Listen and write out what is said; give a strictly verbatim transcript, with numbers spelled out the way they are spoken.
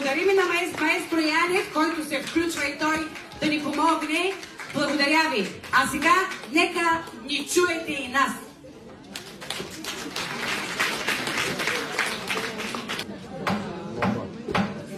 Благодарим и на маестро Янев, който се включва и той да ни помогне. Благодаря ви. А сега нека ни чуете и нас.